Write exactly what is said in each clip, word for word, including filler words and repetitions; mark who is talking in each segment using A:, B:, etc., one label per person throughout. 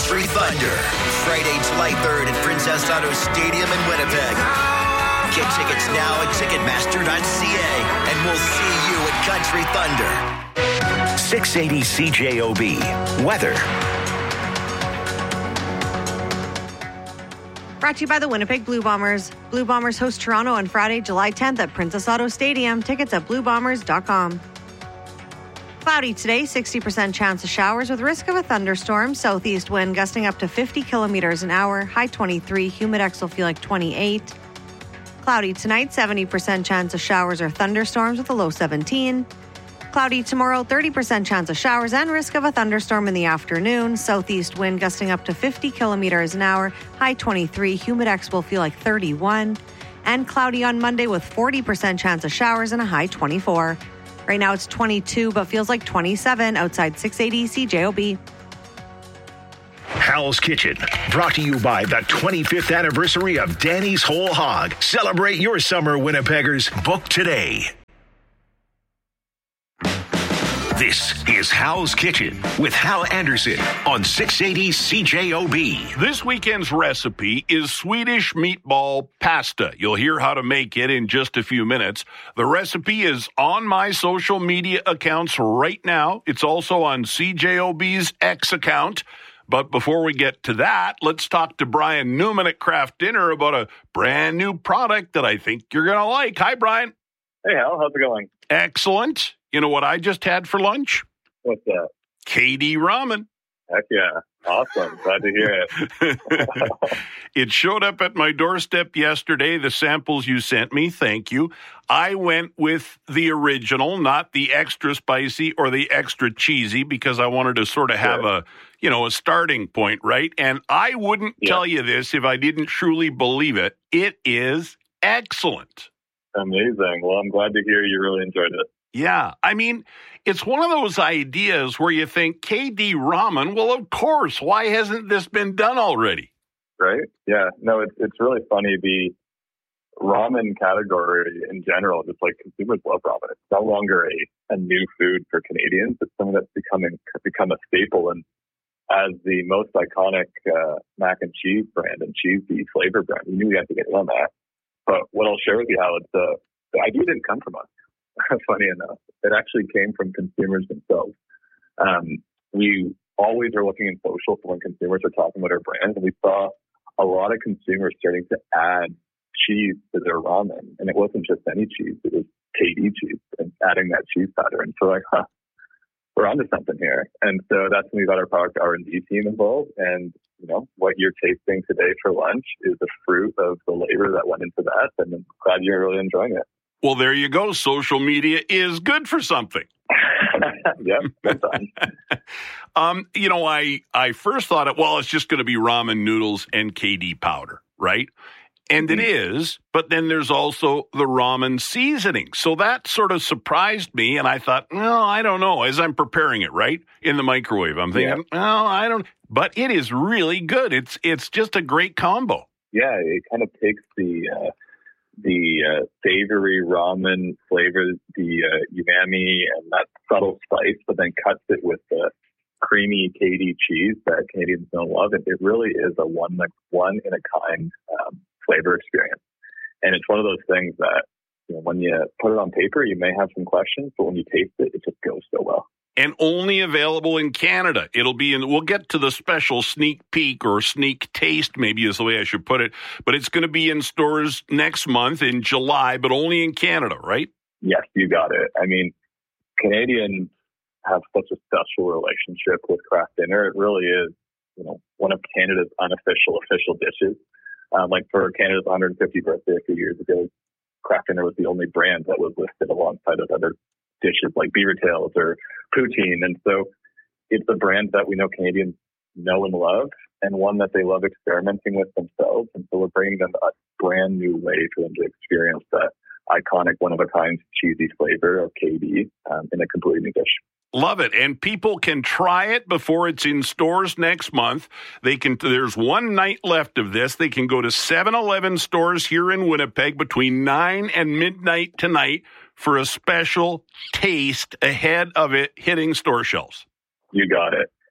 A: Country Thunder, Friday, July third at Princess Auto Stadium in Winnipeg. Get tickets now at Ticketmaster dot c a, and we'll see you at Country Thunder.
B: six eighty C J O B. Weather.
C: Brought to you by the Winnipeg Blue Bombers. Blue Bombers host Toronto on Friday, July tenth at Princess Auto Stadium. Tickets at blue bombers dot com. Cloudy today, sixty percent chance of showers with risk of a thunderstorm. Southeast wind gusting up to fifty kilometers an hour. High twenty-three. Humidex will feel like twenty-eight. Cloudy tonight, seventy percent chance of showers or thunderstorms with a low seventeen. Cloudy tomorrow, thirty percent chance of showers and risk of a thunderstorm in the afternoon. Southeast wind gusting up to fifty kilometers an hour. High twenty-three. Humidex will feel like thirty-one. And cloudy on Monday with forty percent chance of showers and a high twenty-four. Right now it's twenty-two, but feels like twenty-seven outside six eighty C J O B.
B: Hal's Kitchen, brought to you by the twenty-fifth anniversary of Danny's Whole Hog. Celebrate your summer, Winnipeggers. Book today. This is Hal's Kitchen with Hal Anderson on six eighty C J O B.
D: This weekend's recipe is Swedish meatball pasta. You'll hear how to make it in just a few minutes. The recipe is on my social media accounts right now. It's also on C J O B's X account. But before we get to that, let's talk to Brian Newman at Kraft Dinner about a brand new product that I think you're going to like. Hi, Brian.
E: Hey, Hal. How's it going?
D: Excellent. You know what I just had for lunch?
E: What's that?
D: K D ramen.
E: Heck yeah. Awesome. Glad to hear it.
D: It showed up at my doorstep yesterday, the samples you sent me. Thank you. I went with the original, not the extra spicy or the extra cheesy, because I wanted to sort of have
E: Sure.
D: a, you know, a starting point, right? And I wouldn't
E: Yeah.
D: tell you this if I didn't truly believe it. It is excellent.
E: Amazing. Well, I'm glad to hear you really enjoyed it.
D: Yeah, I mean, it's one of those ideas where you think K D ramen, well, of course, why hasn't this been done already?
E: Right? Yeah. No, it's it's really funny. The ramen category in general, just like consumers love ramen. It's no longer a, a new food for Canadians. It's something that's becoming become a staple. And as the most iconic uh, mac and cheese brand and cheesy flavor brand, we knew we had to get in on that. But what I'll share with you, Hal, it's uh, the idea didn't come from us. Funny enough, it actually came from consumers themselves. Um, we always are looking in social for when consumers are talking about our brands, and we saw a lot of consumers starting to add cheese to their ramen, and it wasn't just any cheese; it was K D cheese, and adding that cheese powder. And so, like, huh, we're onto something here. And so that's when we got our product R and D team involved. And you know, what you're tasting today for lunch is the fruit of the labor that went into that, and I'm glad you're really enjoying it.
D: Well, there you go. Social media is good for something.
E: Yep, good time.
D: um, you know, I, I first thought, it, well, it's just going to be ramen noodles and K D powder, right? And mm-hmm. it is, but then there's also the ramen seasoning. So that sort of surprised me, and I thought, well, I don't know. As I'm preparing it, right, in the microwave, I'm thinking, yeah. well, I don't. But it is really good. It's it's just a great combo.
E: Yeah, it kind of takes the... Uh, the uh, savory ramen flavor, the uh, umami and that subtle spice, but then cuts it with the creamy K D cheese that Canadians don't love. It, it really is a one one in a kind um, flavor experience. And it's one of those things that, you know, when you put it on paper, you may have some questions, but when you taste it, it just goes so well.
D: And only available in Canada. It'll be in, we'll get to the special sneak peek or sneak taste, maybe is the way I should put it. But it's going to be in stores next month in July, but only in Canada, right?
E: Yes, you got it. I mean, Canadians have such a special relationship with Kraft Dinner. It really is, you know, one of Canada's unofficial official dishes. Um, like for Canada's one hundred fiftieth birthday a few years ago, Kraft Dinner was the only brand that was listed alongside of other dishes like beaver tails or poutine. And so it's a brand that we know Canadians know and love, and one that they love experimenting with themselves. And so we're bringing them a brand new way for them to experience that iconic one-of-a-kind cheesy flavor of K D um, in a completely new dish.
D: Love it. And people can try it before it's in stores next month. They can. There's one night left of this. They can go to seven eleven stores here in Winnipeg between nine and midnight tonight for a special taste ahead of it hitting store shelves.
E: You got it.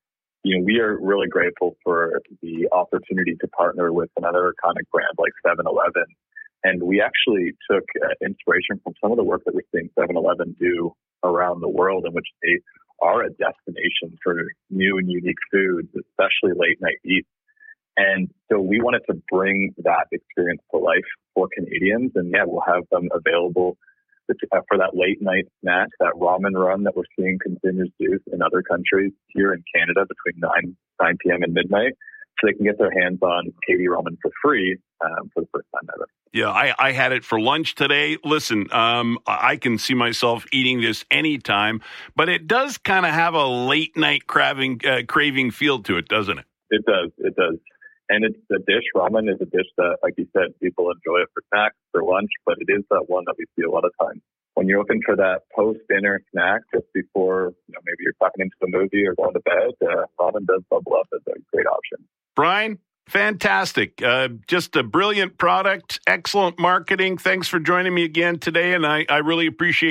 E: you know, we are really grateful for the opportunity to partner with another iconic brand like seven eleven. And we actually took uh, inspiration from some of the work that we're seeing seven eleven do around the world, in which they are a destination for new and unique foods, especially late night eats. And so we wanted to bring that experience to life for Canadians. And yeah, we'll have them available for that late night snack, that ramen run that we're seeing consumers do in other countries here in Canada between nine p.m. and midnight. So they can get their hands on K D ramen for free um, for the first time ever.
D: Yeah, I, I had it for lunch today. Listen, um, I can see myself eating this anytime, but it does kind of have a late night craving, uh, craving feel to it, doesn't it?
E: It does. It does. And it's a dish. Ramen is a dish that, like you said, people enjoy it for snacks, for lunch, but it is that one that we see a lot of times. When you're looking for that post-dinner snack just before, you know, maybe you're tucking into a movie or going to bed, uh, ramen does bubble up as a great option.
D: Brian, fantastic. Uh, just a brilliant product, excellent marketing. Thanks for joining me again today, and I, I really appreciate